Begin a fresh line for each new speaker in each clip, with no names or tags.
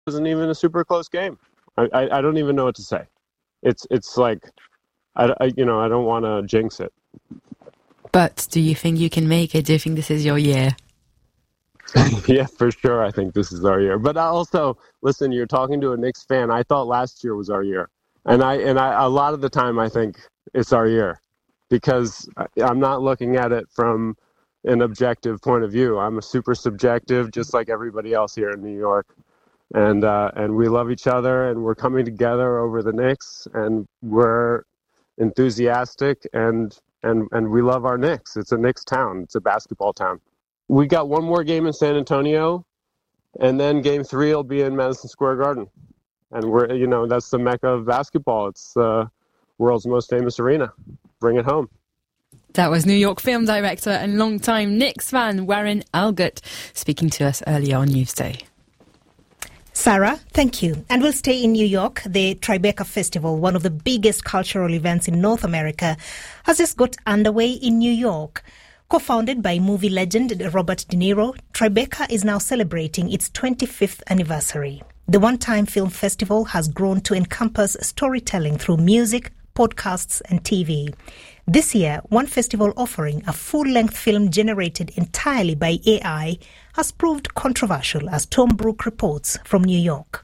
wasn't even a super close game. I don't even know what to say. It's like, I don't want to jinx it.
But do you think you can make it? Do you think this is your year?
Yeah, for sure. I think this is our year. But also, listen, you're talking to a Knicks fan. I thought last year was our year. And I a lot of the time I think it's our year because I'm not looking at it from an objective point of view. I'm a super subjective, just like everybody else here in New York. And we love each other, and we're coming together over the Knicks, and we're enthusiastic, and we love our Knicks. It's a Knicks town. It's a basketball town. We got one more game in San Antonio, and then Game 3 will be in Madison Square Garden. And that's the mecca of basketball. It's the world's most famous arena. Bring it home.
That was New York film director and longtime Knicks fan Warren Algott speaking to us earlier on Newsday.
Sarah, thank you. And we'll stay in New York. The Tribeca Festival, one of the biggest cultural events in North America, has just got underway in New York. Co-founded by movie legend Robert De Niro, Tribeca is now celebrating its 25th anniversary. The one-time film festival has grown to encompass storytelling through music, podcasts and TV. This year, one festival offering a full-length film generated entirely by AI has proved controversial, as Tom Brook reports from New York.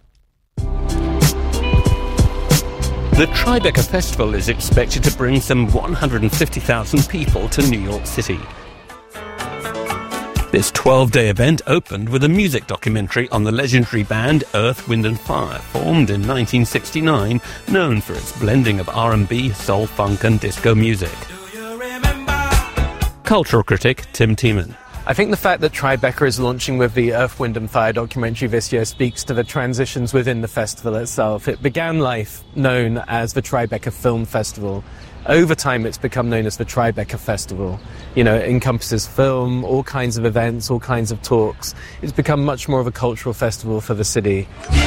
The Tribeca Festival is expected to bring some 150,000 people to New York City. This 12-day event opened with a music documentary on the legendary band Earth, Wind & Fire, formed in 1969, known for its blending of R&B, soul, funk and disco music. Cultural critic Tim Tiemann.
I think the fact that Tribeca is launching with the Earth, Wind & Fire documentary this year speaks to the transitions within the festival itself. It began life known as the Tribeca Film Festival. Over time, it's become known as the Tribeca Festival. It encompasses film, all kinds of events, all kinds of talks. It's become much more of a cultural festival for the city.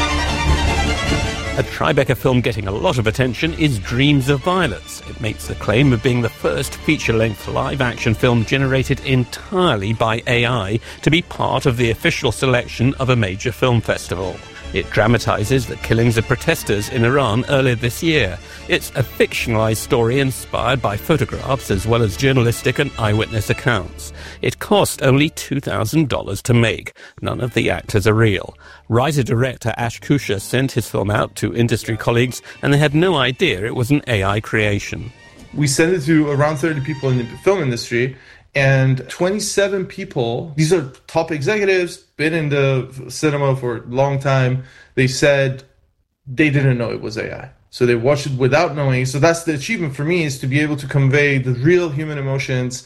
A Tribeca film getting a lot of attention is Dreams of Violets. It makes the claim of being the first feature-length live-action film generated entirely by AI to be part of the official selection of a major film festival. It dramatizes the killings of protesters in Iran earlier this year. It's a fictionalized story inspired by photographs as well as journalistic and eyewitness accounts. It cost only $2,000 to make. None of the actors are real. Writer-director Ash Kusher sent his film out to industry colleagues, and they had no idea it was an AI creation.
We sent it to around 30 people in the film industry, and 27 people, these are top executives, been in the cinema for a long time, they said they didn't know it was AI. So they watched it without knowing. So that's the achievement for me, is to be able to convey the real human emotions,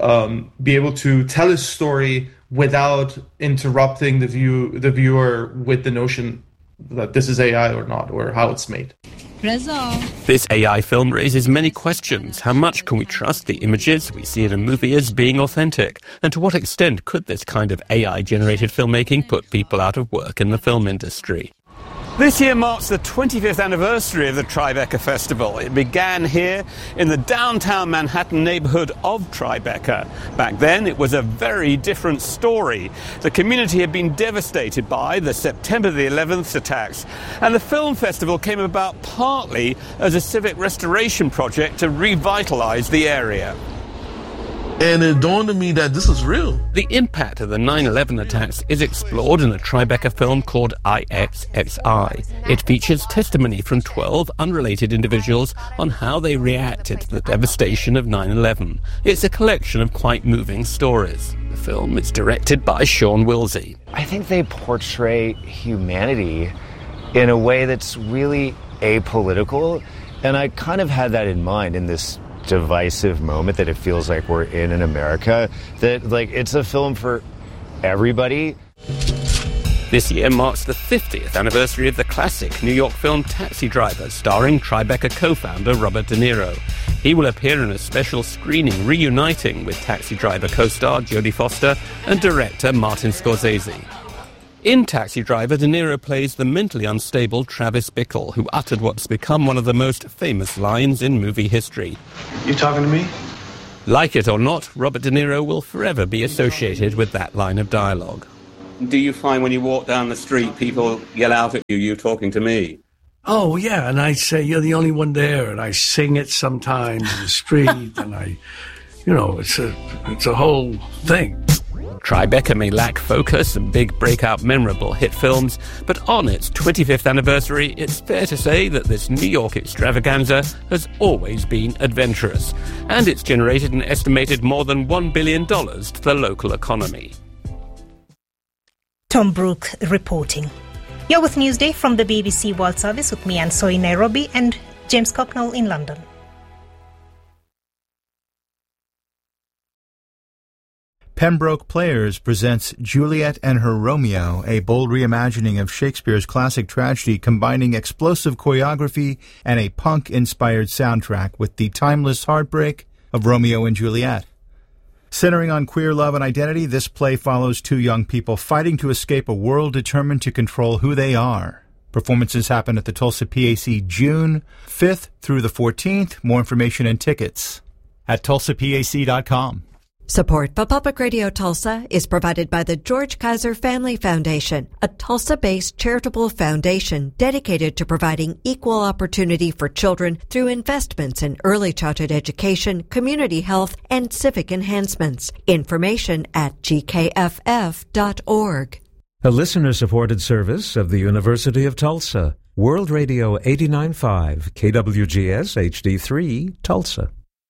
be able to tell a story without interrupting the viewer with the notion that this is AI or not, or how it's made.
This AI film raises many questions. How much can we trust the images we see in a movie as being authentic? And to what extent could this kind of AI-generated filmmaking put people out of work in the film industry?
This year marks the 25th anniversary of the Tribeca Festival. It began here in the downtown Manhattan neighborhood of Tribeca. Back then, it was a very different story. The community had been devastated by the September the 11th attacks, and the film festival came about partly as a civic restoration project to revitalize the area.
And it dawned on me that this is real.
The impact of the 9/11 attacks is explored in a Tribeca film called IXXI. It features testimony from 12 unrelated individuals on how they reacted to the devastation of 9/11. It's a collection of quite moving stories. The film is directed by Sean Wilsey.
I think they portray humanity in a way that's really apolitical, and I kind of had that in mind in this divisive moment that it feels like we're in America, that like it's a film for everybody.
This year marks the 50th anniversary of the classic New York film Taxi Driver, starring Tribeca co-founder Robert De Niro. He will appear in a special screening reuniting with Taxi Driver co-star Jodie Foster and director Martin Scorsese. In Taxi Driver, De Niro plays the mentally unstable Travis Bickle, who uttered what's become one of the most famous lines in movie history.
You talking to me?
Like it or not, Robert De Niro will forever be associated with that line of dialogue.
do you find when you walk down the street, people yell out at you, "You talking to me"?
Oh, yeah, and I say, "You're the only one there," and I sing it sometimes in the street, and it's a whole thing.
Tribeca may lack focus and big breakout memorable hit films, but on its 25th anniversary, it's fair to say that this New York extravaganza has always been adventurous, and it's generated an estimated more than $1 billion to the local economy.
Tom Brooke reporting. You're with Newsday from the BBC World Service with me, Anne Soy in Nairobi, and James Cocknell in London.
Pembroke Players presents Juliet and Her Romeo, a bold reimagining of Shakespeare's classic tragedy combining explosive choreography and a punk-inspired soundtrack with the timeless heartbreak of Romeo and Juliet. Centering on queer love and identity, this play follows two young people fighting to escape a world determined to control who they are. Performances happen at the Tulsa PAC June 5th through the 14th. More information and tickets at tulsapac.com.
Support for Public Radio Tulsa is provided by the George Kaiser Family Foundation, a Tulsa-based charitable foundation dedicated to providing equal opportunity for children through investments in early childhood education, community health, and civic enhancements. Information at gkff.org.
A listener-supported service of the University of Tulsa. World Radio 89.5, KWGS HD3, Tulsa.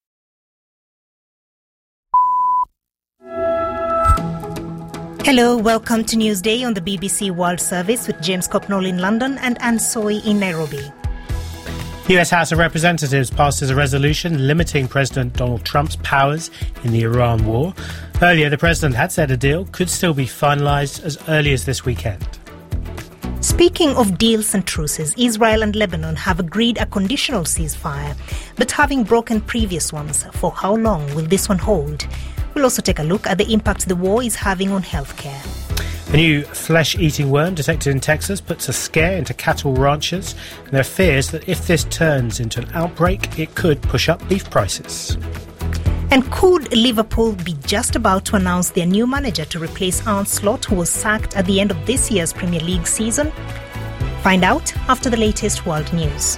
Hello, welcome to Newsday on the BBC World Service with James Cocknell in London and Anne Soy in Nairobi.
US House of Representatives passes a resolution limiting President Donald Trump's powers in the Iran war. Earlier, the president had said a deal could still be finalised as early as this weekend.
Speaking of deals and truces, Israel and Lebanon have agreed a conditional ceasefire, but having broken previous ones, for how long will this one hold? We'll also take a look at the impact the war is having on healthcare.
A new flesh-eating worm detected in Texas puts a scare into cattle ranchers, and there are fears that if this turns into an outbreak, it could push up beef prices.
And could Liverpool be just about to announce their new manager to replace Arne Slot, who was sacked at the end of this year's Premier League season? Find out after the latest world news.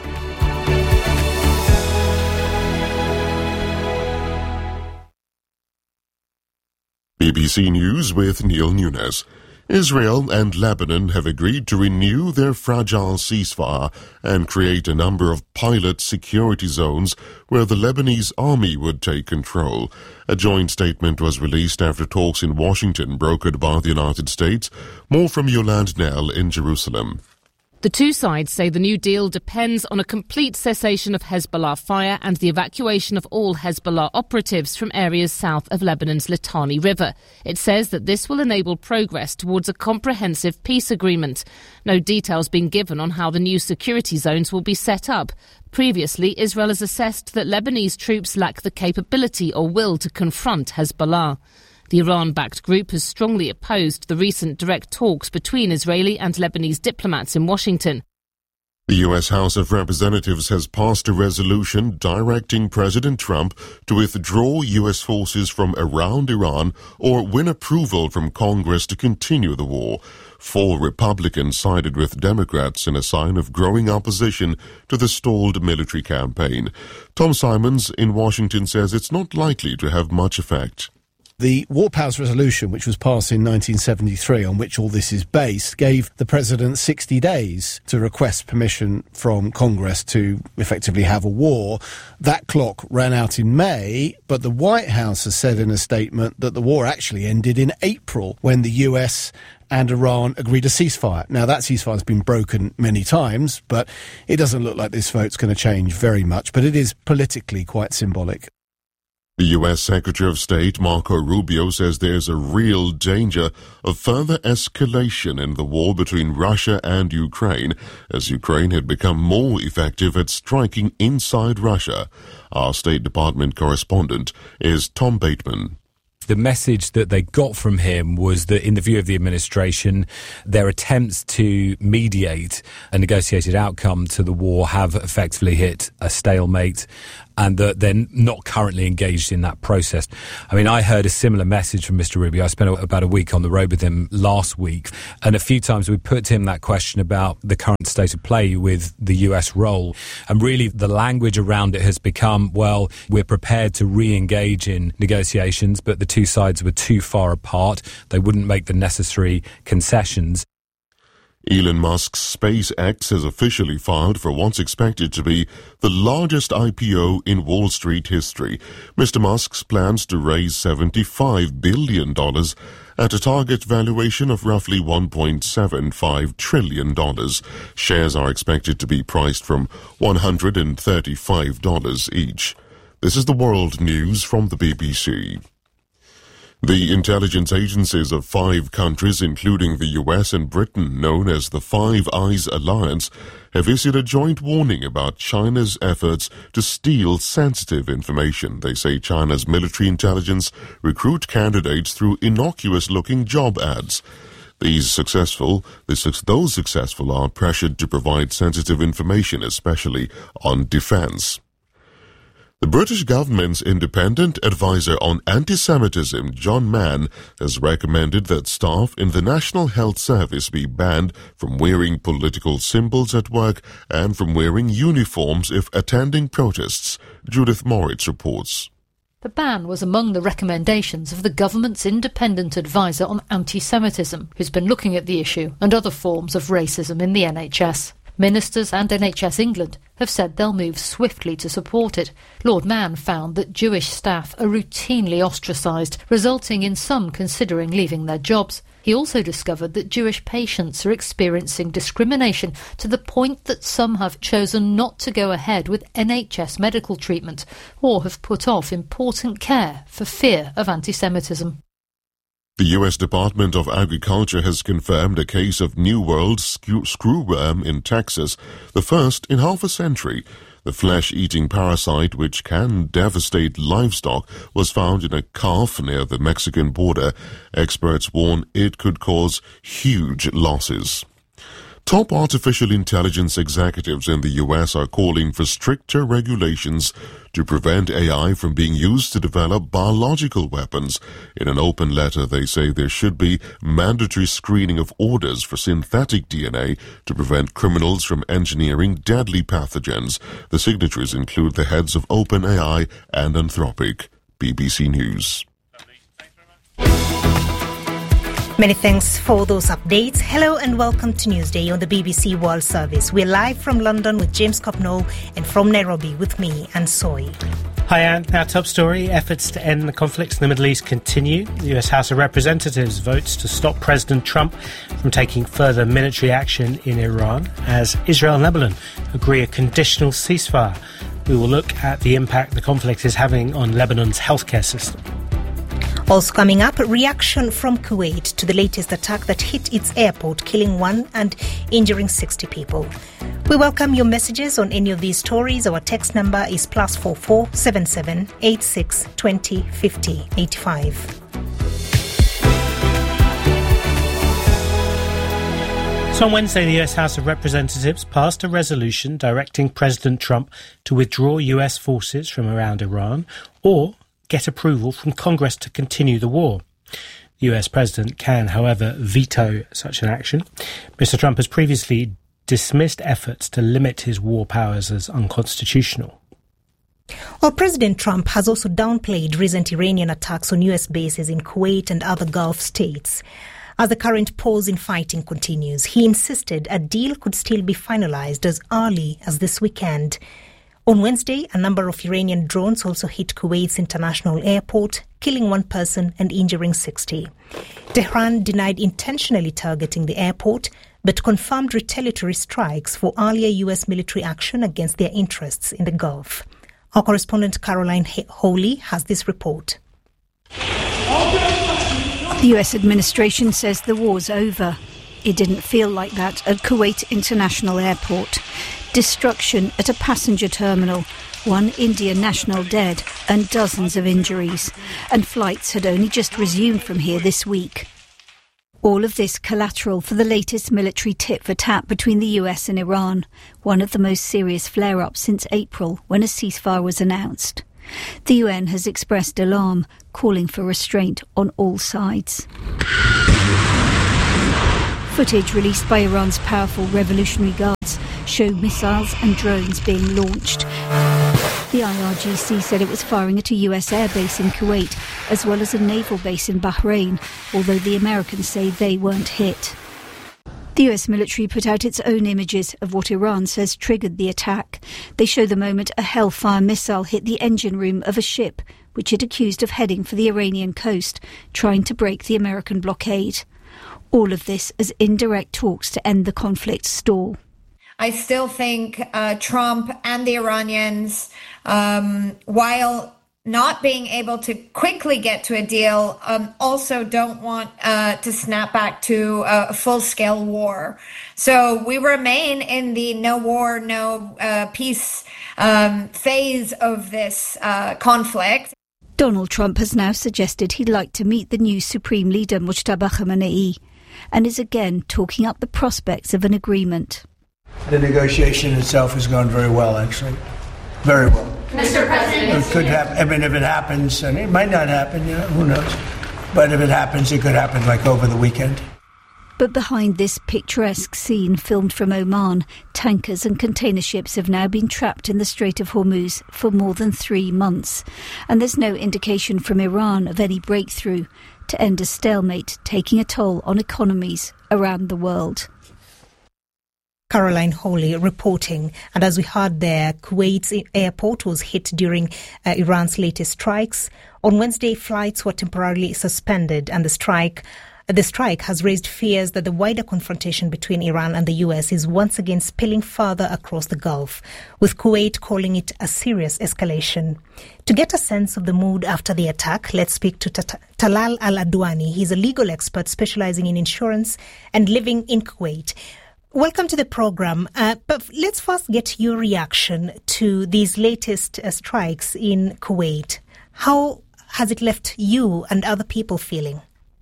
BBC News with Neil Nunes. Israel and Lebanon have agreed to renew their fragile ceasefire and create a number of pilot security zones where the Lebanese army would take control. A joint statement was released after talks in Washington brokered by the United States. More from Yolande Nell in Jerusalem.
The two sides say the new deal depends on a complete cessation of Hezbollah fire and the evacuation of all Hezbollah operatives from areas south of Lebanon's Litani River. It says that this will enable progress towards a comprehensive peace agreement. No details being given on how the new security zones will be set up. Previously, Israel has assessed that Lebanese troops lack the capability or will to confront Hezbollah. The Iran-backed group has strongly opposed the recent direct talks between Israeli and Lebanese diplomats in Washington.
The U.S. House of Representatives has passed a resolution directing President Trump to withdraw U.S. forces from around Iran or win approval from Congress to continue the war. 4 Republicans sided with Democrats in a sign of growing opposition to the stalled military campaign. Tom Simons in Washington says it's not likely to have much effect.
The War Powers Resolution, which was passed in 1973, on which all this is based, gave the president 60 days to request permission from Congress to effectively have a war. That clock ran out in May, but the White House has said in a statement that the war actually ended in April when the US and Iran agreed a ceasefire. Now, that ceasefire has been broken many times, but it doesn't look like this vote's going to change very much, but it is politically quite symbolic.
The U.S. Secretary of State Marco Rubio says there's a real danger of further escalation in the war between Russia and Ukraine, as Ukraine had become more effective at striking inside Russia. Our State Department correspondent is Tom Bateman.
The message that they got from him was that, in the view of the administration, their attempts to mediate a negotiated outcome to the war have effectively hit a stalemate. and that they're not currently engaged in that process. I mean, I heard a similar message from Mr. Rubio. I spent about a week on the road with him last week, and a few times we put to him that question about the current state of play with the US role. And really the language around it has become, well, we're prepared to re-engage in negotiations, but the two sides were too far apart. They wouldn't make the necessary concessions.
Elon Musk's SpaceX has officially filed for what's expected to be the largest IPO in Wall Street history. Mr. Musk's plans to raise $75 billion at a target valuation of roughly $1.75 trillion. Shares are expected to be priced from $135 each. This is the World News from the BBC. The intelligence agencies of 5 countries, including the US and Britain, known as the Five Eyes Alliance, have issued a joint warning about China's efforts to steal sensitive information. They say China's military intelligence recruit candidates through innocuous-looking job ads. Those successful are pressured to provide sensitive information, especially on defense. The British government's independent advisor on anti-Semitism, John Mann, has recommended that staff in the National Health Service be banned from wearing political symbols at work and from wearing uniforms if attending protests. Judith Moritz reports.
The ban was among the recommendations of the government's independent advisor on anti-Semitism, who's been looking at the issue and other forms of racism in the NHS. Ministers and NHS England have said they'll move swiftly to support it. Lord Mann found that Jewish staff are routinely ostracised, resulting in some considering leaving their jobs. He also discovered that Jewish patients are experiencing discrimination to the point that some have chosen not to go ahead with NHS medical treatment or have put off important care for fear of anti-Semitism.
The U.S. Department of Agriculture has confirmed a case of New World screwworm in Texas, the first in half a century. The flesh-eating parasite, which can devastate livestock, was found in a calf near the Mexican border. Experts warn it could cause huge losses. Top artificial intelligence executives in the U.S. are calling for stricter regulations to prevent AI from being used to develop biological weapons. In an open letter, they say there should be mandatory screening of orders for synthetic DNA to prevent criminals from engineering deadly pathogens. The signatories include the heads of OpenAI and Anthropic. BBC News.
Many thanks for those updates. Hello and welcome to Newsday on the BBC World Service. We're live from London with James Copnall and from Nairobi with me, Anne Soy.
Hi Anne, our top story, efforts to end the conflicts in the Middle East continue. The US House of Representatives votes to stop President Trump from taking further military action in Iran as Israel and Lebanon agree a conditional ceasefire. We will look at the impact the conflict is having on Lebanon's healthcare system.
Also coming up, reaction from Kuwait to the latest attack that hit its airport, killing 1 and injuring 60 people. We welcome your messages on any of these stories. Our text number is +44 77 86 20 50 85.
So on Wednesday, the US House of Representatives passed a resolution directing President Trump to withdraw US forces from around Iran or get approval from Congress to continue the war. The US President can, however, veto such an action. Mr. Trump has previously dismissed efforts to limit his war powers as unconstitutional.
Well, President Trump has also downplayed recent Iranian attacks on US bases in Kuwait and other Gulf states. As the current pause in fighting continues, he insisted a deal could still be finalized as early as this weekend. On Wednesday, a number of Iranian drones also hit Kuwait's international airport, killing 1 person and injuring 60. Tehran denied intentionally targeting the airport, but confirmed retaliatory strikes for earlier US military action against their interests in the Gulf. Our correspondent Caroline Hawley has this report.
The US administration says the war's over. It didn't feel like that at Kuwait International Airport. Destruction at a passenger terminal, 1 Indian national dead and dozens of injuries. And flights had only just resumed from here this week. All of this collateral for the latest military tit-for-tat between the US and Iran, one of the most serious flare-ups since April when a ceasefire was announced. The UN has expressed alarm, calling for restraint on all sides. Footage released by Iran's powerful Revolutionary Guards show missiles and drones being launched. The IRGC said it was firing at a US airbase in Kuwait, as well as a naval base in Bahrain, although the Americans say they weren't hit. The US military put out its own images of what Iran says triggered the attack. They show the moment a Hellfire missile hit the engine room of a ship, which it accused of heading for the Iranian coast, trying to break the American blockade. All of this as indirect talks to end the conflict stall.
I still think Trump and the Iranians, while not being able to quickly get to a deal, also don't want to snap back to a full-scale war. So we remain in the no war, no peace phase of this conflict.
Donald Trump has now suggested he'd like to meet the new Supreme Leader Mujtaba Khamenei and is again talking up the prospects of an agreement.
The negotiation itself has gone very well, actually. Very well.
Mr. President,
it could happen. I mean, if it happens, and it might not happen, who knows? But if it happens, it could happen like over the weekend.
But behind this picturesque scene filmed from Oman, tankers and container ships have now been trapped in the Strait of Hormuz for more than 3 months. And there's no indication from Iran of any breakthrough to end a stalemate taking a toll on economies around the world.
Caroline Hawley reporting. And as we heard there, Kuwait's airport was hit during Iran's latest strikes. On Wednesday, flights were temporarily suspended, and the strike has raised fears that the wider confrontation between Iran and the US is once again spilling further across the Gulf, with Kuwait calling it a serious escalation. To get a sense of the mood after the attack, let's speak to Talal Al-Adwani. He's a legal expert specializing in insurance and living in Kuwait. Welcome to the program. But let's first get your reaction to these latest strikes in Kuwait. How has it left you and other people feeling?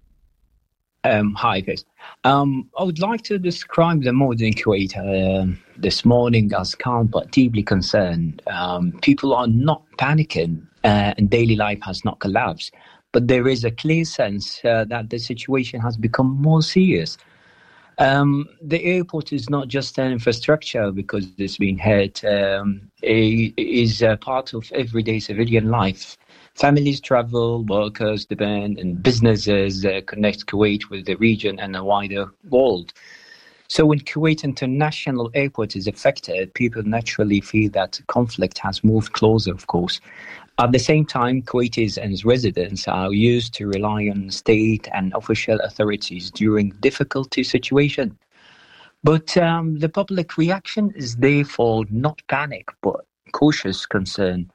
Hi, guys. I would like to describe the mood in Kuwait this morning as calm but deeply concerned. People are not panicking and daily life has not collapsed. But there is a clear sense that the situation has become more serious. The airport is not just an infrastructure because it's been hit. It is a part of everyday civilian life. Families travel, workers depend, and businesses connect Kuwait with the region and the wider world. So when Kuwait International Airport is affected, people naturally feel that conflict has moved closer, of course. At the same time, Kuwaitis and its residents are used to rely on state and official authorities during difficult situations. But the public reaction is therefore not panic, but cautious concern.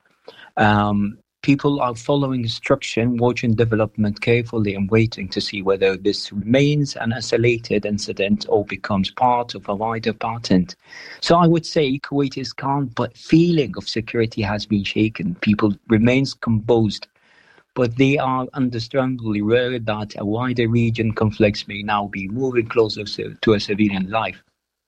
People are following instruction, watching development carefully and waiting to see whether this remains an isolated incident or becomes part of a wider pattern. So I would say Kuwait is calm, but feeling of security has been shaken. People remains composed, but they are understandably worried that a wider region conflicts may now be moving closer to a civilian life.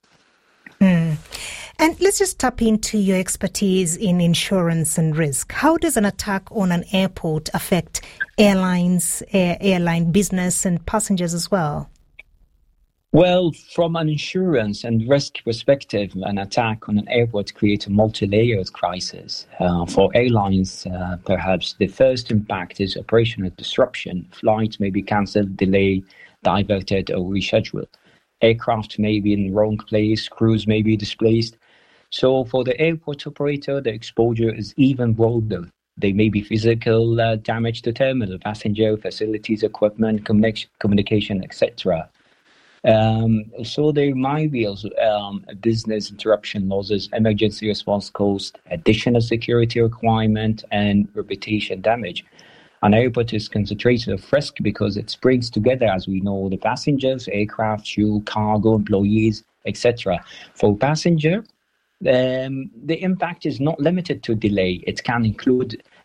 And let's just tap into your expertise in insurance and risk. How does an attack on an airport affect airlines, airline business and passengers as well?
Well, from an insurance and risk perspective, an attack on an airport creates a multi-layered crisis. For airlines, perhaps the first impact is operational disruption. Flights may be cancelled, delayed, diverted or rescheduled. Aircraft may be in the wrong place, crews may be displaced. So for the airport operator, the exposure is even broader. There may be physical damage to terminal, passenger, facilities, equipment, communication, etc. So there might be also business interruption losses, emergency response cost, additional security requirement, and reputation damage. An airport is concentrated of risk because it brings together, as we know, the passengers, aircraft, fuel, cargo, employees, etc. For passenger, the impact is not limited to delay. It can include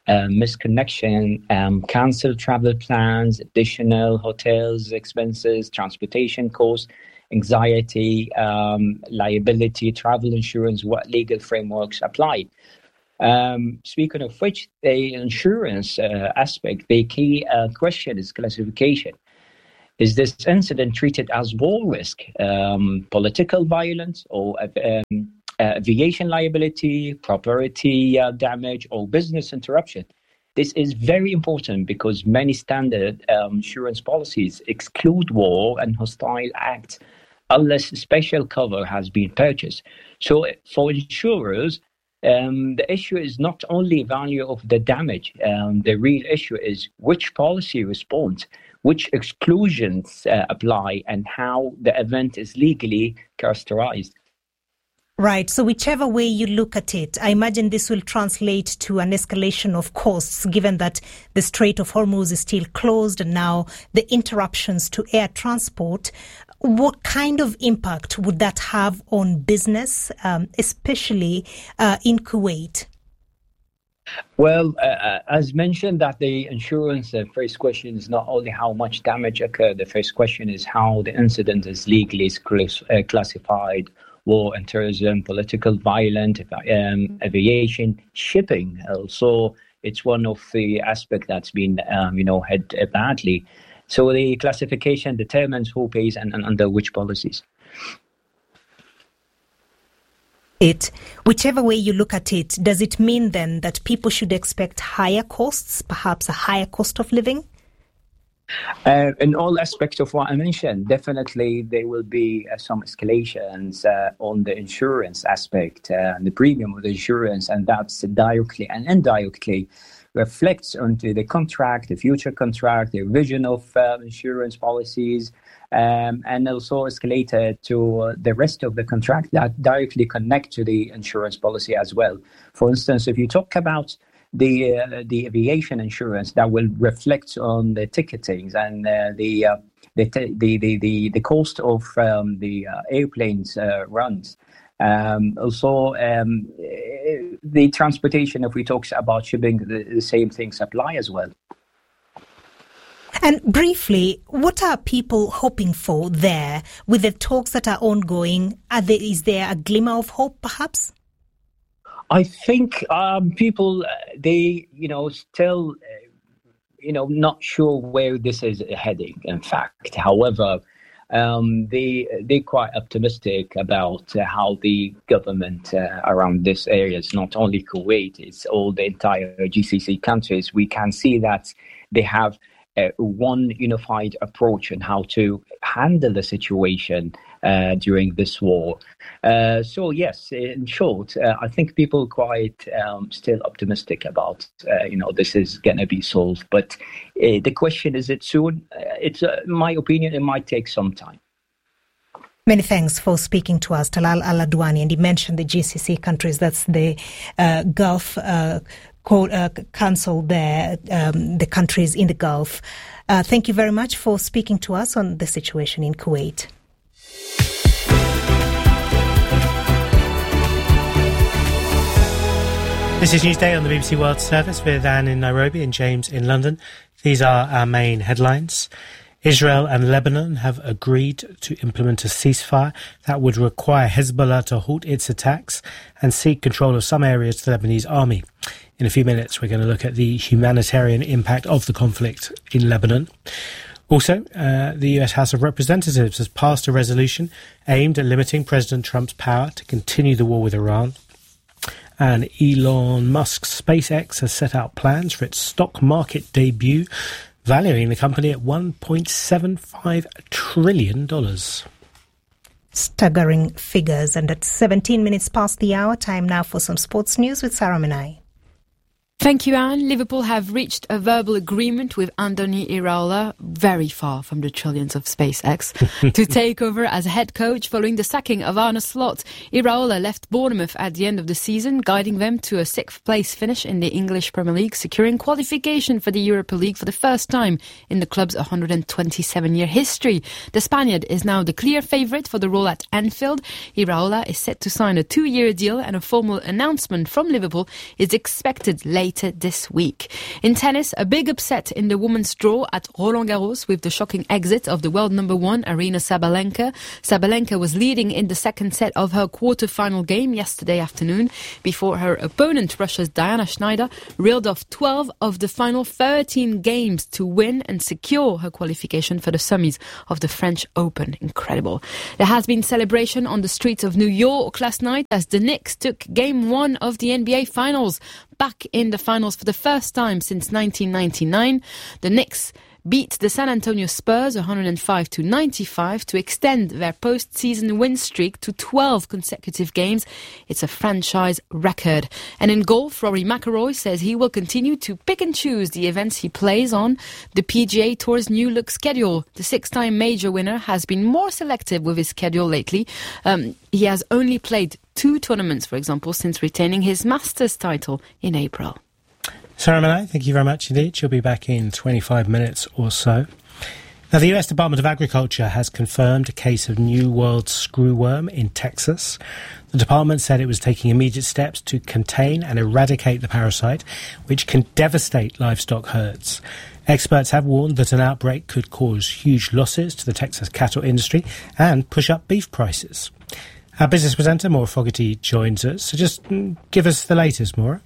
misconnection, cancelled travel plans, additional hotels expenses, transportation costs, anxiety, liability, travel insurance, what legal frameworks apply. Speaking of which, the insurance aspect, the key question is classification. Is this incident treated as war risk, political violence, or aviation liability, property damage, or business interruption? This is very important because many standard insurance policies exclude war and hostile acts unless special cover has been purchased. So for insurers, the issue is not only value of the damage. The real issue is which policy responds, which exclusions apply, and how the event is legally characterized.
Right. So whichever way you look at it, I imagine this will translate to an escalation of costs, given that the Strait of Hormuz is still closed and now the interruptions to air transport. What kind of impact would that have on business, especially in Kuwait?
Well, as mentioned, that the insurance, the first question is not only how much damage occurred. The first question is how the incident is legally classified: war and terrorism, political violence, aviation, shipping. Also, it's one of the aspects that's been, hit badly. So the classification determines who pays and under which policies.
Whichever way you look at it, does it mean then that people should expect higher costs, perhaps a higher cost of living?
In all aspects of what I mentioned, definitely there will be some escalations on the insurance aspect, the premium of the insurance, and that's directly and indirectly reflects onto the contract, the future contract, the revision of insurance policies, and also escalated to the rest of the contract that directly connect to the insurance policy as well. For instance, if you talk about the aviation insurance, that will reflect on the ticketings and the cost of the airplanes runs. Also, the transportation, if we talk about shipping, the same things apply as well.
And briefly, what are people hoping for there with the talks that are ongoing? Is there a glimmer of hope, perhaps?
I think people, they, still, not sure where this is heading, in fact. However, they're quite optimistic about how the government around this area, it's not only Kuwait, it's all the entire GCC countries. We can see that they have one unified approach on how to handle the situation during this war. So yes, in short, I think people are quite still optimistic about, this is going to be solved. But the question is it soon? It's in my opinion, it might take some time.
Many thanks for speaking to us, Talal Al-Adwani. And he mentioned the GCC countries, that's the Gulf Council there, the countries in the Gulf. Thank you very much for speaking to us on the situation in Kuwait.
This is Newsday on the BBC World Service with Anne in Nairobi and James in London. These are our main headlines. Israel and Lebanon have agreed to implement a ceasefire that would require Hezbollah to halt its attacks and seek control of some areas to the Lebanese army. In a few minutes, we're going to look at the humanitarian impact of the conflict in Lebanon. Also, the US House of Representatives has passed a resolution aimed at limiting President Trump's power to continue the war with Iran. And Elon Musk's SpaceX has set out plans for its stock market debut, valuing the company at $1.75 trillion.
Staggering figures. And at 17 minutes past the hour, time now for some sports news with Sarah Menai.
Thank you, Anne. Liverpool have reached a verbal agreement with Andoni Iraola, very far from the trillions of SpaceX, to take over as head coach following the sacking of Arne Slot. Iraola left Bournemouth at the end of the season, guiding them to a 6th place finish in the English Premier League, securing qualification for the Europa League for the first time in the club's 127-year history. The Spaniard is now the clear favourite for the role at Anfield. Iraola is set to sign a 2-year deal, and a formal announcement from Liverpool is expected later later this week. In tennis, a big upset in the women's draw at Roland Garros with the shocking exit of the world number 1, Aryna Sabalenka. Sabalenka was leading in the second set of her quarter-final game yesterday afternoon before her opponent, Russia's Diana Schneider, reeled off 12 of the final 13 games to win and secure her qualification for the semis of the French Open. Incredible. There has been celebration on the streets of New York last night as the Knicks took Game 1 of the NBA Finals. Back in the finals for the first time since 1999, the Knicks beat the San Antonio Spurs 105-95 to extend their postseason win streak to 12 consecutive games. It's a franchise record. And in golf, Rory McIlroy says he will continue to pick and choose the events he plays on. The PGA Tour's new look schedule. The 6-time major winner has been more selective with his schedule lately. He has only played 2 tournaments, for example, since retaining his Masters title in April.
Sarah Manai, thank you very much indeed. She'll be back in 25 minutes or so. Now, the US Department of Agriculture has confirmed a case of New World screwworm in Texas. The department said it was taking immediate steps to contain and eradicate the parasite, which can devastate livestock herds. Experts have warned that an outbreak could cause huge losses to the Texas cattle industry and push up beef prices. Our business presenter, Maura Fogarty, joins us. So just give us the latest, Maura.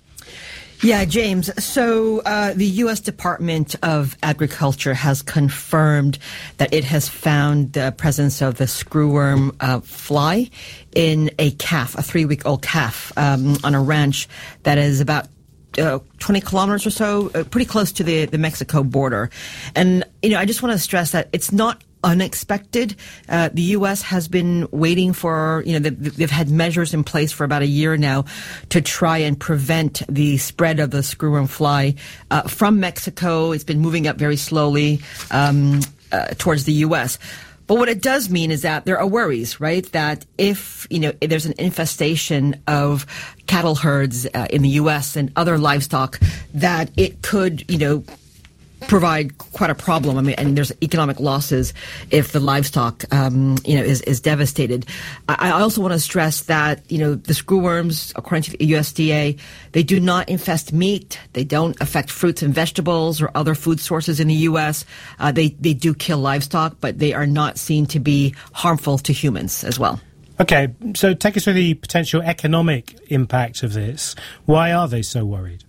Yeah, James. So the U.S. Department of Agriculture has confirmed that it has found the presence of the screwworm fly in a calf, a 3-week-old calf, on a ranch that is about 20 kilometers or so, pretty close to the Mexico border. And, I just want to stress that it's not unexpected. The U.S. has been waiting for, they've had measures in place for about a year now to try and prevent the spread of the screwworm fly from Mexico. It's been moving up very slowly towards the U.S. But what it does mean is that there are worries, right? That if, there's an infestation of cattle herds in the U.S. and other livestock, that it could, provide quite a problem. I mean, and there's economic losses if the livestock, is devastated. I also want to stress that, the screwworms, according to the USDA, they do not infest meat. They don't affect fruits and vegetables or other food sources in the U.S. They do kill livestock, but they are not seen to be harmful to humans as well.
Okay, so take us through the potential economic impact of this. Why are they so worried?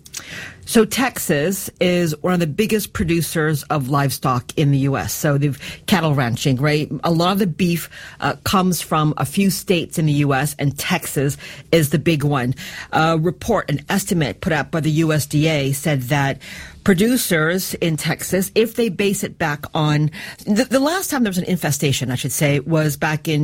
So Texas is one of the biggest producers of livestock in the U.S. So the cattle ranching, right? A lot of the beef comes from a few states in the U.S. and Texas is the big one. An estimate put out by the USDA said that producers in Texas, if they base it back on the last time there was an infestation, I should say, was back in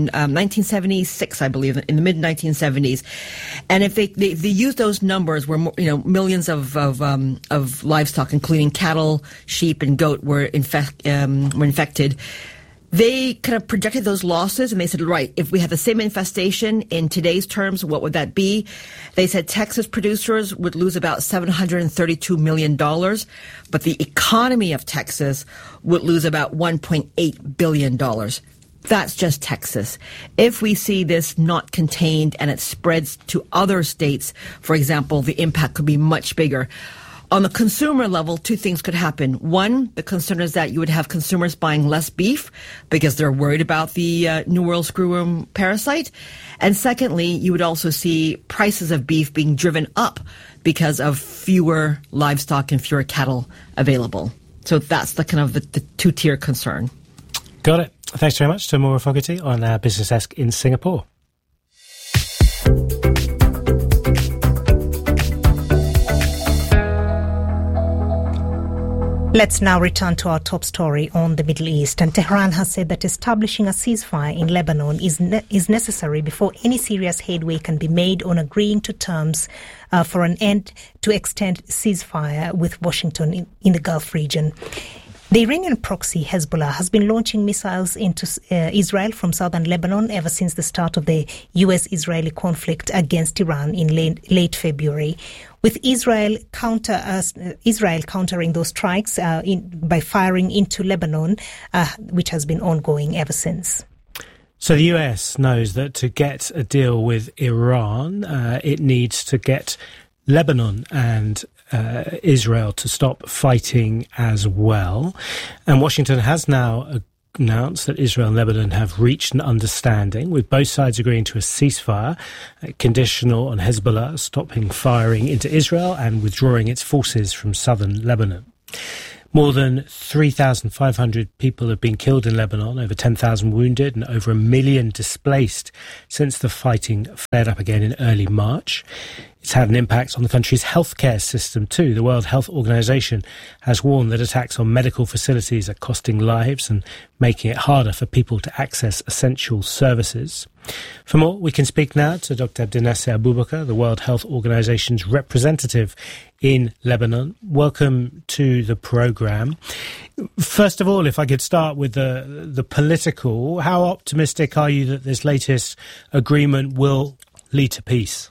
1976, I believe, in the mid 1970s, and if they use those numbers where millions of livestock, including cattle, sheep, and goat, were infected. They kind of projected those losses, and they said, right, if we had the same infestation in today's terms, what would that be? They said Texas producers would lose about $732 million, but the economy of Texas would lose about $1.8 billion. That's just Texas. If we see this not contained and it spreads to other states, for example, the impact could be much bigger. On the consumer level, 2 things could happen. One, the concern is that you would have consumers buying less beef because they're worried about the New World screwworm parasite. And secondly, you would also see prices of beef being driven up because of fewer livestock and fewer cattle available. So that's the kind of the 2-tier concern.
Got it. Thanks very much to Maura Fogarty on our Business Desk in Singapore.
Let's now return to our top story on the Middle East. And Tehran has said that establishing a ceasefire in Lebanon is necessary before any serious headway can be made on agreeing to terms for an end to extend ceasefire with Washington in the Gulf region. The Iranian proxy Hezbollah has been launching missiles into Israel from southern Lebanon ever since the start of the US-Israeli conflict against Iran in late February, with Israel countering those strikes by firing into Lebanon, which has been ongoing ever since.
So the US knows that to get a deal with Iran, it needs to get Lebanon and Israel to stop fighting as well. And Washington has now announced that Israel and Lebanon have reached an understanding, with both sides agreeing to a ceasefire conditional on Hezbollah stopping firing into Israel and withdrawing its forces from southern Lebanon. More than 3,500 people have been killed in Lebanon, over 10,000 wounded, and over 1 million displaced since the fighting flared up again in early March. It's had an impact on the country's healthcare system too. The World Health Organization has warned that attacks on medical facilities are costing lives and making it harder for people to access essential services. For more, we can speak now to Dr. Abdinasser Abubakar, the World Health Organization's representative in Lebanon. Welcome to the programme. First of all, if I could start with the political, how optimistic are you that this latest agreement will lead to peace?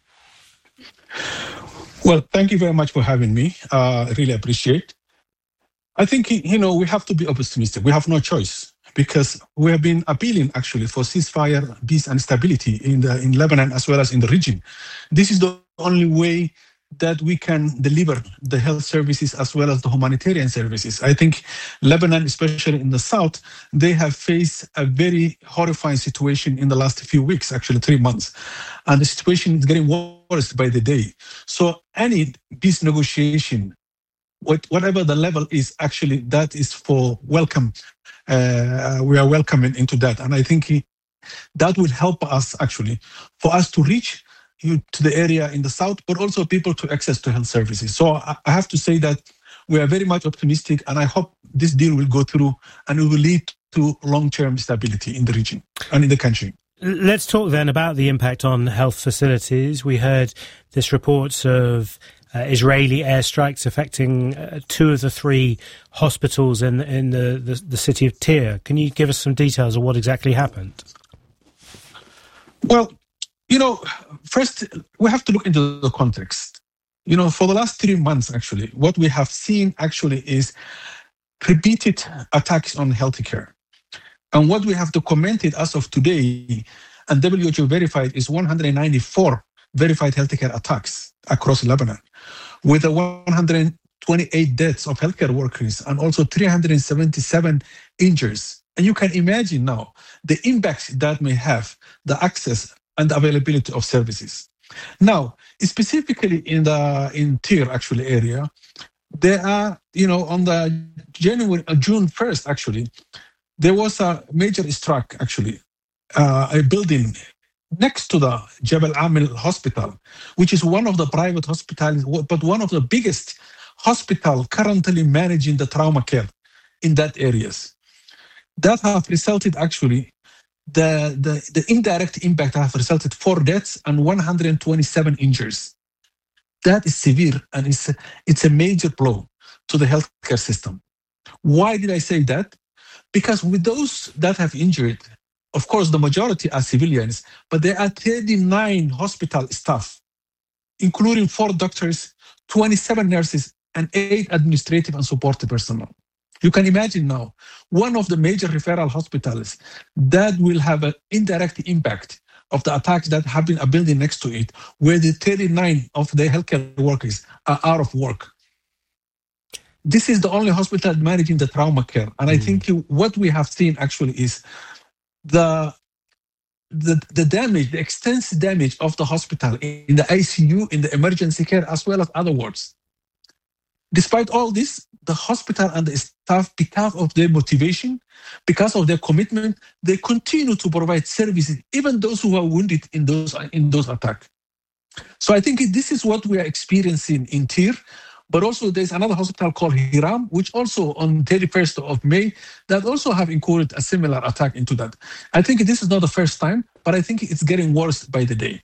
Well, thank you very much for having me. I really appreciate. I think, we have to be optimistic. We have no choice, because we have been appealing actually for ceasefire, peace and stability in Lebanon as well as in the region. This is the only way that we can deliver the health services as well as the humanitarian services. I think Lebanon, especially in the south, they have faced a very horrifying situation in the last few weeks, actually 3 months. And the situation is getting worse by the day. So any peace negotiation, whatever the level is, actually, that is for welcome. We are welcoming into that. And I think that will help us, actually, for us to reach to the area in the south, but also people to access to health services. So I have to say that we are very much optimistic, and I hope this deal will go through and it will lead to long-term stability in the region and in the country.
Let's talk then about the impact on health facilities. We heard this reports of Israeli airstrikes affecting 2 of the 3 hospitals in the city of Tyre. Can you give us some details of what exactly happened?
Well, first we have to look into the context. For the last 3 months, actually, what we have seen actually is repeated attacks on healthcare. And what we have documented as of today, and WHO verified, is 194 verified healthcare attacks across Lebanon, with 128 deaths of healthcare workers and also 377 injuries. And you can imagine now the impact that may have the access and the availability of services. Now, specifically in Tyre actually area, there are, on the June 1st actually, there was a major strike actually, a building next to the Jebel Amil Hospital, which is one of the private hospitals, but one of the biggest hospital currently managing the trauma care in that areas. That have resulted actually, the indirect impact have resulted 4 deaths and 127 injuries. That is severe, and it's a major blow to the healthcare system. Why did I say that? Because with those that have injured, of course, the majority are civilians, but there are 39 hospital staff, including 4 doctors, 27 nurses, and 8 administrative and support personnel. You can imagine now, one of the major referral hospitals that will have an indirect impact of the attacks that have been a building next to it, where the 39 of the healthcare workers are out of work. This is the only hospital managing the trauma care. And I think what we have seen actually is the damage, the extensive damage of the hospital in the ICU, in the emergency care, as well as other wards. Despite all this, the hospital and the staff, because of their motivation, because of their commitment, they continue to provide services, even those who are wounded in those attacks. So I think this is what we are experiencing in Tyre. But also there's another hospital called Hiram, which also on 31st of May, that also have included a similar attack into that. I think this is not the first time, but I think it's getting worse by the day.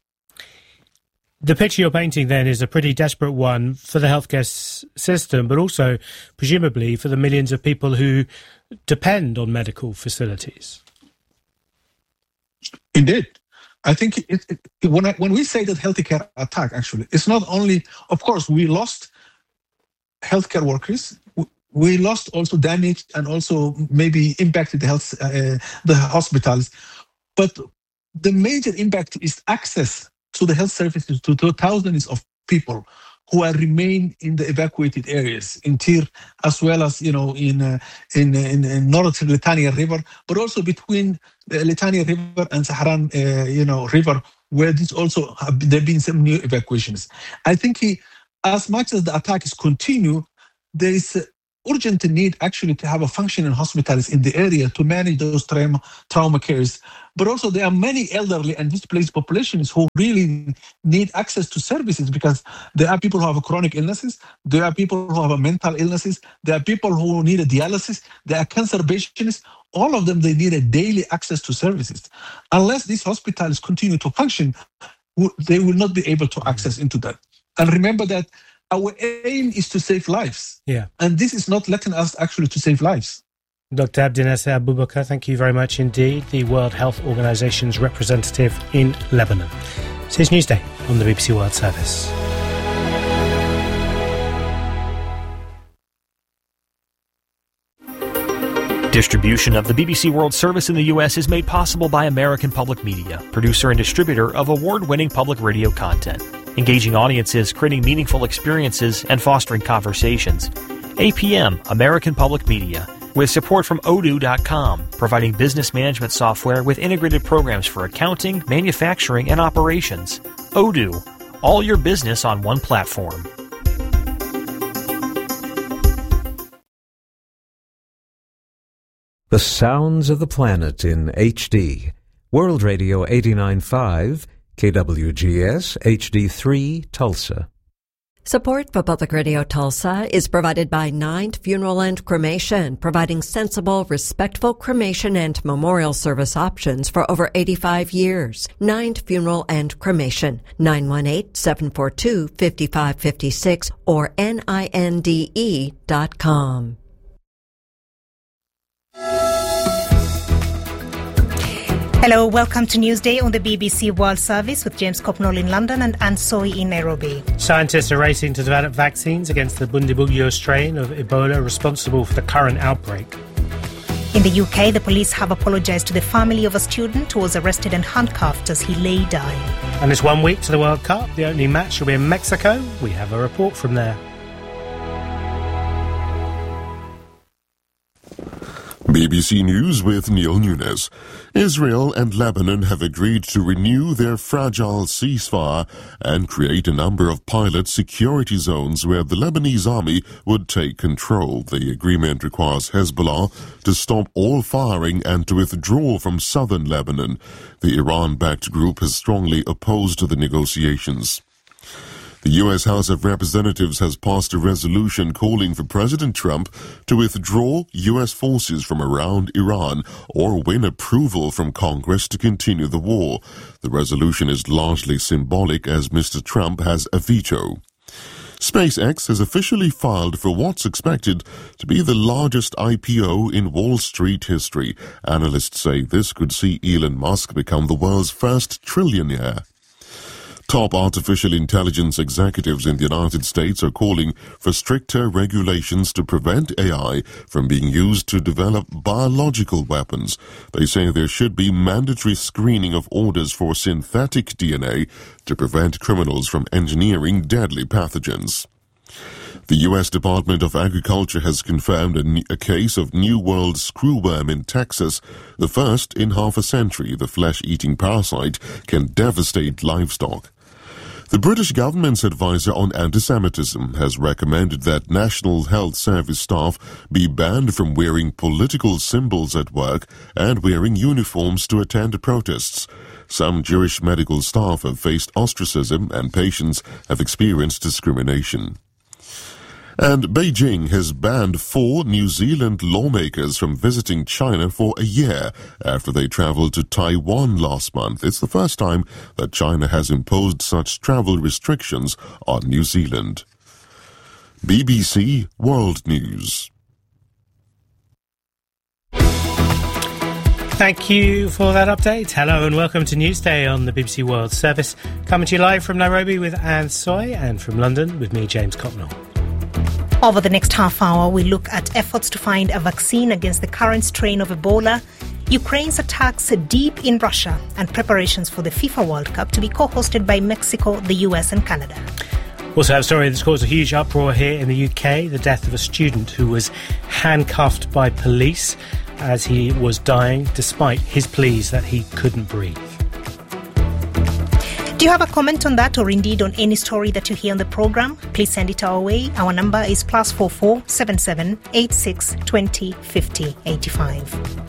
The picture you're painting then is a pretty desperate one for the healthcare system, but also presumably for the millions of people who depend on medical facilities.
Indeed. I think when we say that healthcare attack, actually, it's not only, of course, we lost healthcare workers, we lost also damage and also maybe impacted the hospitals. But the major impact is access to the health services to thousands of people who are remain in the evacuated areas in Tir, as well as in North Litani River, but also between the Litani River and Saharan river, where there have been some new evacuations. I think as much as the attacks continue, there is urgent need actually to have a functioning hospitals in the area to manage those trauma cares. But also there are many elderly and displaced populations who really need access to services, because there are people who have chronic illnesses, there are people who have mental illnesses, there are people who need a dialysis, there are cancer patients. All of them, they need a daily access to services. Unless these hospitals continue to function, they will not be able to access into that. And remember that our aim is to save lives.
Yeah.
And this is not letting us actually to save lives.
Dr. Abdinasser Abubakar, thank you very much indeed, the World Health Organization's representative in Lebanon. So it's Newsday on the BBC World Service.
Distribution of the BBC World Service in the U.S. is made possible by American Public Media, producer and distributor of award-winning public radio content, engaging audiences, creating meaningful experiences, and fostering conversations. APM, American Public Media, with support from Odoo.com, providing business management software with integrated programs for accounting, manufacturing, and operations. Odoo, all your business on one platform.
The sounds of the planet in HD. World Radio 89.5, KWGS HD3, Tulsa.
Support for Public Radio Tulsa is provided by Ninth Funeral and Cremation, providing sensible, respectful cremation and memorial service options for over 85 years. Ninth Funeral and Cremation, 918-742-5556 or NINDE.com.
Hello, welcome to Newsday on the BBC World Service with James Copnall in London and Anne Soy in Nairobi.
Scientists are racing to develop vaccines against the Bundibugyo strain of Ebola responsible for the current outbreak.
In the UK, the police have apologised to the family of a student who was arrested and handcuffed as he lay dying.
And it's 1 week to the World Cup. The opening match will be in Mexico. We have a report from there.
BBC News with Neil Nunes. Israel and Lebanon have agreed to renew their fragile ceasefire and create a number of pilot security zones where the Lebanese army would take control. The agreement requires Hezbollah to stop all firing and to withdraw from southern Lebanon. The Iran-backed group has strongly opposed the negotiations. The U.S. House of Representatives has passed a resolution calling for President Trump to withdraw U.S. forces from around Iran or win approval from Congress to continue the war. The resolution is largely symbolic as Mr. Trump has a veto. SpaceX has officially filed for what's expected to be the largest IPO in Wall Street history. Analysts say this could see Elon Musk become the world's first trillionaire. Top artificial intelligence executives in the United States are calling for stricter regulations to prevent AI from being used to develop biological weapons. They say there should be mandatory screening of orders for synthetic DNA to prevent criminals from engineering deadly pathogens. The U.S. Department of Agriculture has confirmed a case of New World screwworm in Texas. The first in half a century, the flesh-eating parasite can devastate livestock. The British government's advisor on anti-Semitism has recommended that National Health Service staff be banned from wearing political symbols at work and wearing uniforms to attend protests. Some Jewish medical staff have faced ostracism and patients have experienced discrimination. And Beijing has banned 4 New Zealand lawmakers from visiting China for a year after they traveled to Taiwan last month. It's the first time that China has imposed such travel restrictions on New Zealand. BBC World News.
Thank you for that update. Hello and welcome to Newsday on the BBC World Service. Coming to you live from Nairobi with Anne Soy and from London with me, James Copnall.
Over the next half hour, we look at efforts to find a vaccine against the current strain of Ebola, Ukraine's attacks deep in Russia, and preparations for the FIFA World Cup to be co-hosted by Mexico, the US and Canada.
Also have a story that's caused a huge uproar here in the UK, the death of a student who was handcuffed by police as he was dying despite his pleas that he couldn't breathe.
Do you have a comment on that or indeed on any story that you hear on the programme? Please send it our way. Our number is +44 77 86 20 50 85.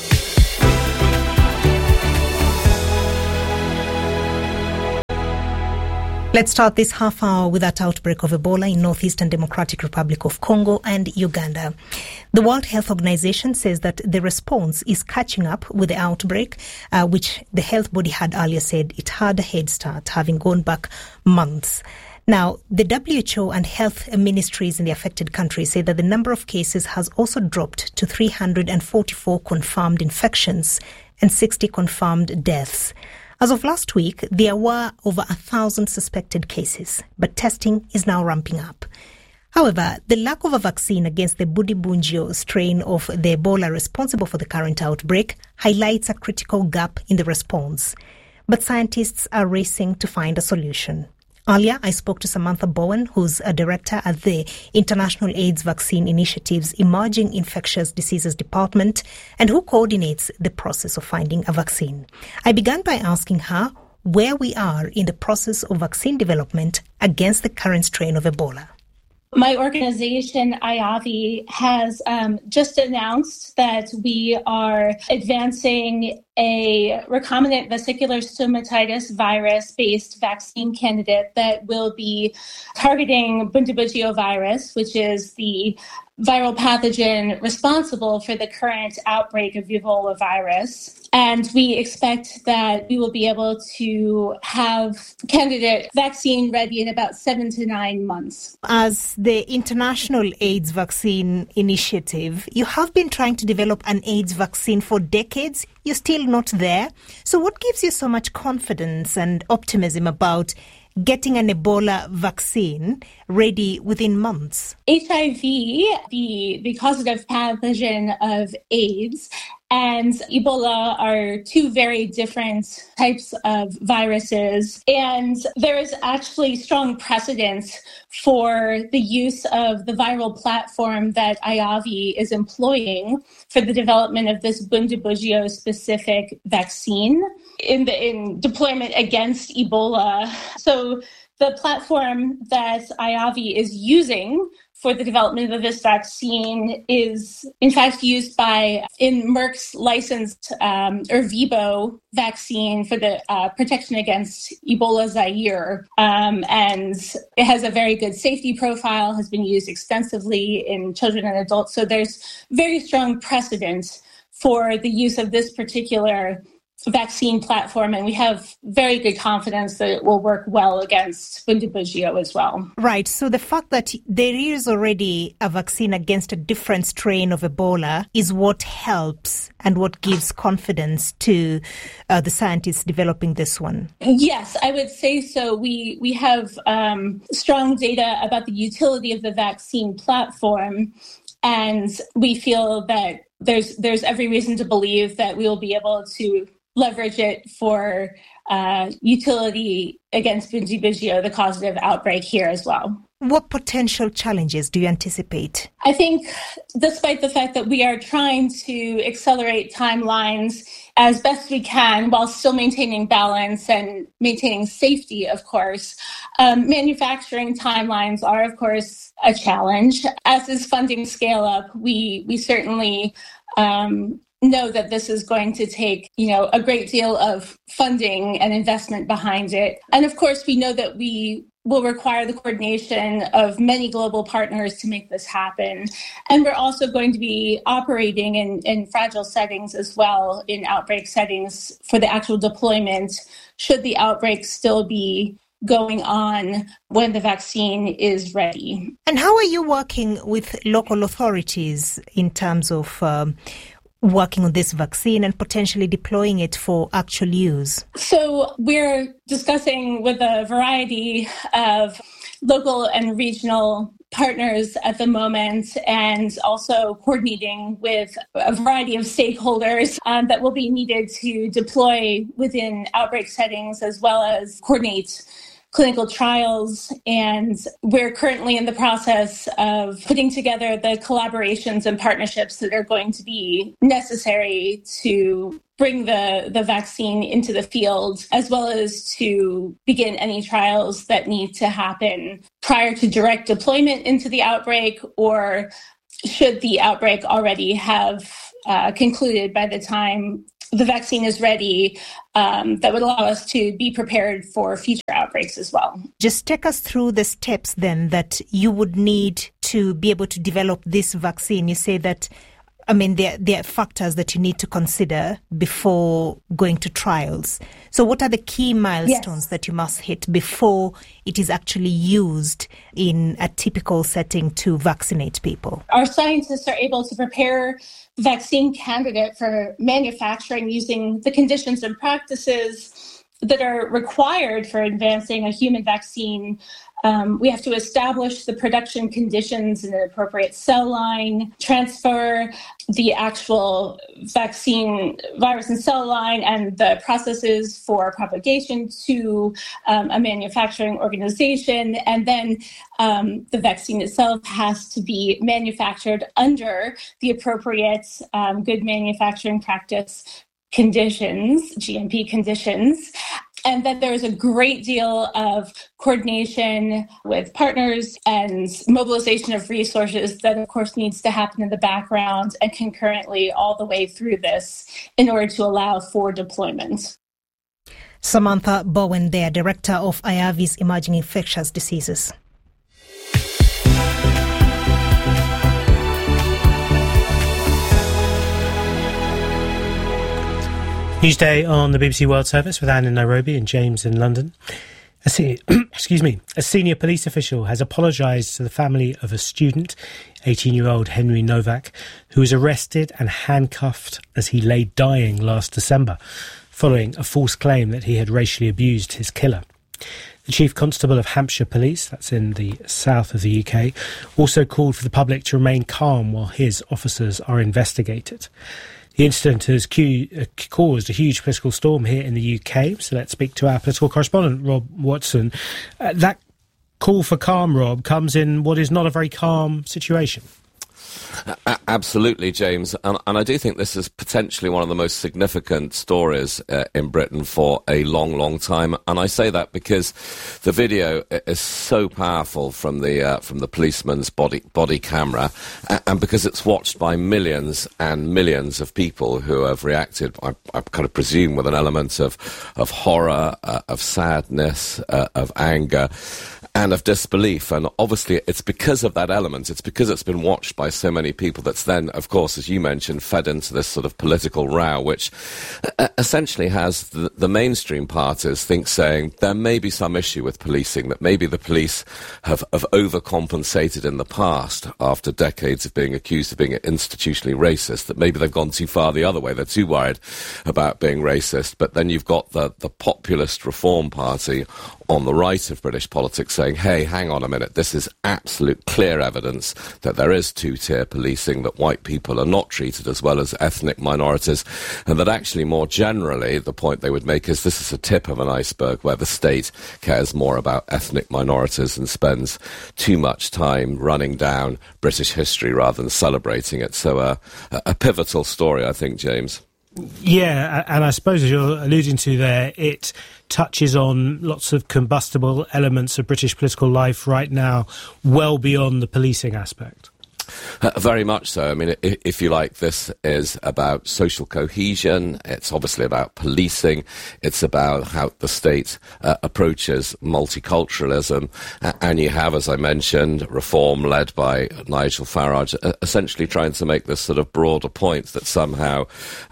Let's start this half hour with that outbreak of Ebola in Northeastern Democratic Republic of Congo and Uganda. The World Health Organization says that the response is catching up with the outbreak, which the health body had earlier said it had a head start, having gone back months. Now, the WHO and health ministries in the affected countries say that the number of cases has also dropped to 344 confirmed infections and 60 confirmed deaths. As of last week, there were over 1,000 suspected cases, but testing is now ramping up. However, the lack of a vaccine against the Bundibugyo strain of the Ebola responsible for the current outbreak highlights a critical gap in the response. But scientists are racing to find a solution. Earlier, I spoke to Samantha Bowen, who's a director at the International AIDS Vaccine Initiative's Emerging Infectious Diseases Department and who coordinates the process of finding a vaccine. I began by asking her where we are in the process of vaccine development against the current strain of Ebola.
My organization, IAVI, has just announced that we are advancing a recombinant vesicular stomatitis virus-based vaccine candidate that will be targeting Bundibugyo virus, which is the viral pathogen responsible for the current outbreak of Ebola virus. And we expect that we will be able to have candidate vaccine ready in about 7 to 9 months.
As the International AIDS Vaccine Initiative, you have been trying to develop an AIDS vaccine for decades. You're still not there. So what gives you so much confidence and optimism about getting an Ebola vaccine ready within months?
HIV, the causative pathogen of AIDS, and Ebola are two very different types of viruses. And there is actually strong precedent for the use of the viral platform that IAVI is employing for the development of this Bundibugyo specific vaccine in deployment against Ebola. So the platform that IAVI is using for the development of this vaccine is, in fact, used in Merck's licensed Ervebo vaccine for the protection against Ebola Zaire. And it has a very good safety profile, has been used extensively in children and adults. So there's very strong precedent for the use of this particular vaccine platform, and we have very good confidence that it will work well against Bundibugyo as well.
Right. So the fact that there is already a vaccine against a different strain of Ebola is what helps and what gives confidence to the scientists developing this one.
Yes, I would say so. We have strong data about the utility of the vaccine platform, and we feel that there's every reason to believe that we will be able to leverage it for utility against Bundibugyo, the causative outbreak here as well.
What potential challenges do you anticipate?
I think despite the fact that we are trying to accelerate timelines as best we can while still maintaining balance and maintaining safety, of course, manufacturing timelines are, of course, a challenge. As is funding scale up, we certainly know that this is going to take, a great deal of funding and investment behind it. And of course, we know that we will require the coordination of many global partners to make this happen. And we're also going to be operating in fragile settings as well, in outbreak settings for the actual deployment, should the outbreak still be going on when the vaccine is ready.
And how are you working with local authorities in terms of working on this vaccine and potentially deploying it for actual use?
So we're discussing with a variety of local and regional partners at the moment, and also coordinating with a variety of stakeholders that will be needed to deploy within outbreak settings, as well as coordinate clinical trials, and we're currently in the process of putting together the collaborations and partnerships that are going to be necessary to bring the vaccine into the field, as well as to begin any trials that need to happen prior to direct deployment into the outbreak, or should the outbreak already have concluded by the time the vaccine is ready, that would allow us to be prepared for future outbreaks as well.
Just take us through the steps then that you would need to be able to develop this vaccine. You say that, there are factors that you need to consider before going to trials. So what are the key milestones that you must hit before it is actually used in a typical setting to vaccinate people?
Our scientists are able to prepare the vaccine candidate for manufacturing using the conditions and practices that are required for advancing a human vaccine. We have to establish the production conditions in an appropriate cell line, transfer the actual vaccine virus and cell line and the processes for propagation to a manufacturing organization. And then the vaccine itself has to be manufactured under the appropriate good manufacturing practice conditions, GMP conditions. And then there's a great deal of coordination with partners and mobilization of resources that, of course, needs to happen in the background and concurrently all the way through this in order to allow for deployment.
Samantha Bowen there, Director of IAVI's Emerging Infectious Diseases.
Newsday on the BBC World Service with Anne in Nairobi and James in London. A senior police official has apologised to the family of a student, 18-year-old Henry Novak, who was arrested and handcuffed as he lay dying last December, following a false claim that he had racially abused his killer. The Chief Constable of Hampshire Police, that's in the south of the UK, also called for the public to remain calm while his officers are investigated. The incident has caused a huge political storm here in the UK, so let's speak to our political correspondent, Rob Watson. That call for calm, Rob, comes in what is not a very calm situation.
Absolutely, James. And I do think this is potentially one of the most significant stories in Britain for a long, long time. And I say that because the video is so powerful from the policeman's body camera, and because it's watched by millions and millions of people who have reacted, I kind of presume, with an element of horror, of sadness, of anger, and of disbelief. And obviously it's because of that element, it's because it's been watched by so many people that's then, of course, as you mentioned, fed into this sort of political row, which essentially has the mainstream parties saying there may be some issue with policing, that maybe the police have overcompensated in the past after decades of being accused of being institutionally racist, that maybe they've gone too far the other way, they're too worried about being racist. But then you've got the populist Reform Party on the right of British politics saying, hey, hang on a minute, this is absolute clear evidence that there is two-tier policing, that white people are not treated as well as ethnic minorities, and that actually more generally the point they would make is this is a tip of an iceberg where the state cares more about ethnic minorities and spends too much time running down British history rather than celebrating it. So a pivotal story, I think, James.
Yeah, and I suppose as you're alluding to there, it touches on lots of combustible elements of British political life right now, well beyond the policing aspect.
Very much so. I mean, if you like, this is about social cohesion. It's obviously about policing. It's about how the state approaches multiculturalism. And you have, as I mentioned, Reform led by Nigel Farage, essentially trying to make this sort of broader point that somehow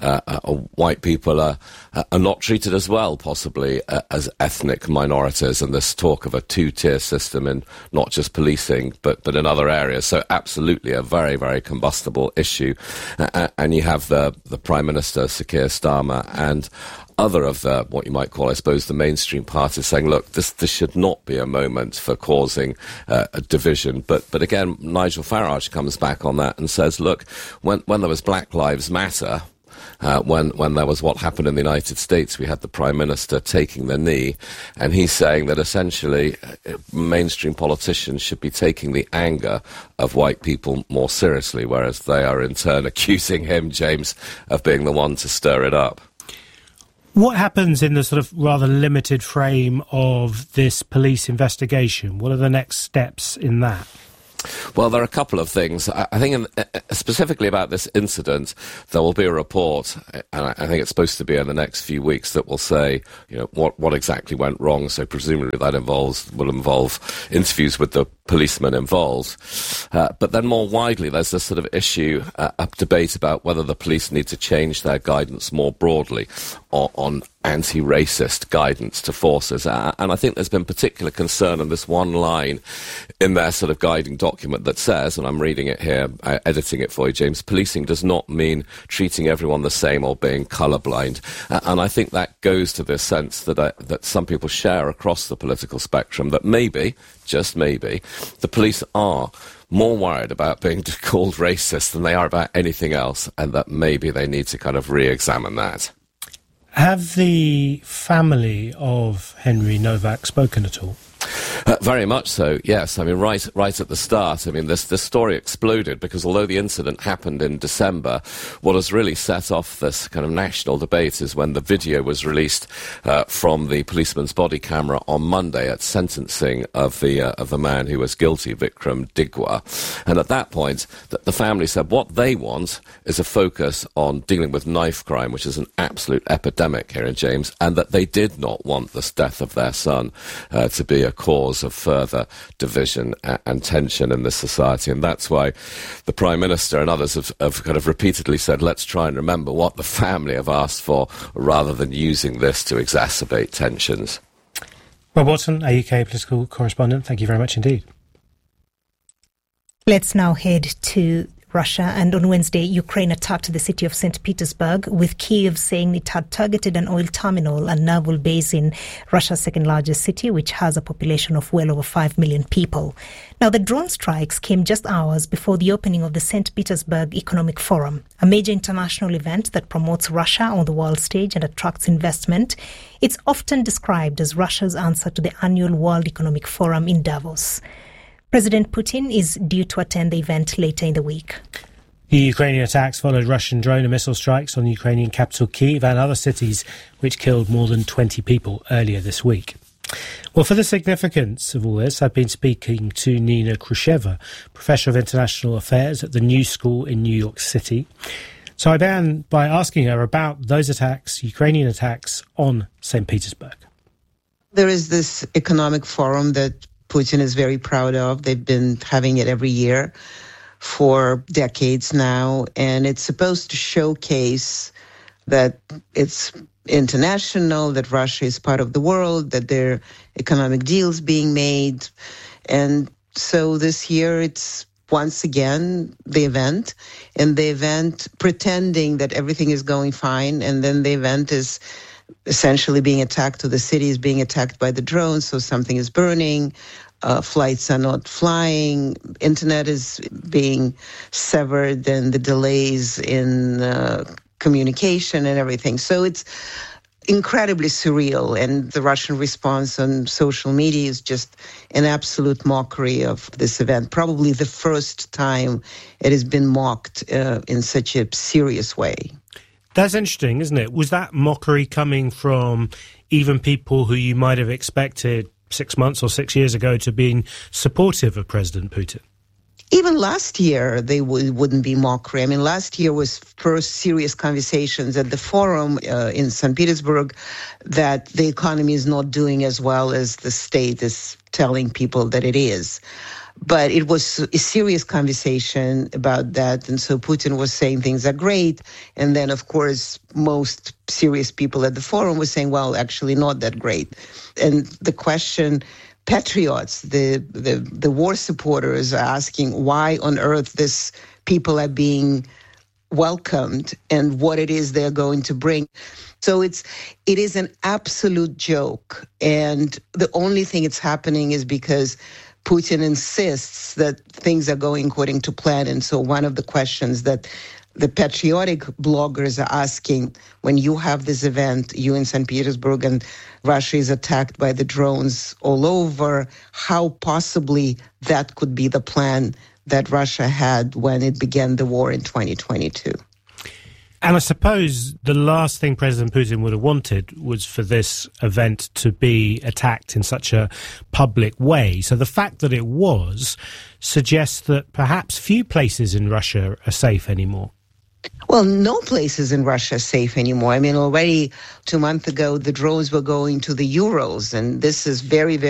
white people are not treated as well, possibly, as ethnic minorities, and this talk of a two-tier system in not just policing, but in other areas. So absolutely a very, very combustible issue. And you have the Prime Minister, Sir Keir Starmer, and other of the, what you might call, I suppose, the mainstream parties saying, look, this should not be a moment for causing a division. But again, Nigel Farage comes back on that and says, look, when there was Black Lives Matter, when there was what happened in the United States. We had the Prime Minister taking the knee, and he's saying that essentially mainstream politicians should be taking the anger of white people more seriously, whereas they are in turn accusing him, James, of being the one to stir it up.
What happens in the sort of rather limited frame of this police investigation? What are the next steps in that?
Well, there are a couple of things. I think specifically about this incident, there will be a report, and I think it's supposed to be in the next few weeks, that will say, what exactly went wrong. So presumably that will involve interviews with the policemen involved. But then more widely, there's this sort of issue, a debate about whether the police need to change their guidance more broadly on anti-racist guidance to forces. And I think there's been particular concern on this one line in their sort of guiding document that says, and I'm reading it here, editing it for you, James, policing does not mean treating everyone the same or being colourblind. And I think that goes to this sense that some people share across the political spectrum, that maybe, just maybe, the police are more worried about being called racist than they are about anything else, and that maybe they need to kind of re-examine that.
Have the family of Henry Novak spoken at all?
Very much so, yes. I mean, right at the start, I mean, this story exploded because although the incident happened in December, what has really set off this kind of national debate is when the video was released from the policeman's body camera on Monday at sentencing of the man who was guilty, Vikram Digwa. And at that point, the family said what they want is a focus on dealing with knife crime, which is an absolute epidemic here in James, and that they did not want the death of their son to be a cause of further division and tension in this society. And that's why the Prime Minister and others have kind of repeatedly said, let's try and remember what the family have asked for rather than using this to exacerbate tensions.
Rob Watson, a UK political correspondent, thank you very much indeed.
Let's now head to Russia, and on Wednesday, Ukraine attacked the city of St. Petersburg, with Kyiv saying it had targeted an oil terminal and naval base in Russia's second largest city, which has a population of well over 5 million people. Now, the drone strikes came just hours before the opening of the St. Petersburg Economic Forum, a major international event that promotes Russia on the world stage and attracts investment. It's often described as Russia's answer to the annual World Economic Forum in Davos. President Putin is due to attend the event later in the week.
The Ukrainian attacks followed Russian drone and missile strikes on the Ukrainian capital Kyiv and other cities, which killed more than 20 people earlier this week. Well, for the significance of all this, I've been speaking to Nina Khrushcheva, Professor of International Affairs at the New School in New York City. So I began by asking her about those attacks, Ukrainian attacks on St. Petersburg.
There is this economic forum that Putin is very proud of. They've been having it every year for decades now, and it's supposed to showcase that it's international, that Russia is part of the world, that there are economic deals being made. And so this year it's once again the event, and the event pretending that everything is going fine, and then the event is essentially being attacked, or the city is being attacked by the drones, so something is burning, flights are not flying, internet is being severed, and the delays in communication and everything. So it's incredibly surreal, and the Russian response on social media is just an absolute mockery of this event. Probably the first time it has been mocked in such a serious way.
That's interesting, isn't it? Was that mockery coming from even people who you might have expected 6 months or 6 years ago to be supportive of President Putin?
Even last year, they wouldn't be mockery. I mean, last year was first serious conversations at the forum in St. Petersburg that the economy is not doing as well as the state is telling people that it is. But it was a serious conversation about that. And so Putin was saying things are great. And then, of course, most serious people at the forum were saying, well, actually not that great. And the question, patriots, the war supporters are asking why on earth these people are being welcomed and what it is they're going to bring. So it is an absolute joke. And the only thing it's happening is because Putin insists that things are going according to plan. And so one of the questions that the patriotic bloggers are asking, when you have this event, you in St. Petersburg, and Russia is attacked by the drones all over, how possibly that could be the plan that Russia had when it began the war in 2022.
And I suppose the last thing President Putin would have wanted was for this event to be attacked in such a public way. So the fact that it was suggests that perhaps few places in Russia are safe anymore.
Well, no places in Russia are safe anymore. I mean, already 2 months ago, the drones were going to the Urals, and this is very, very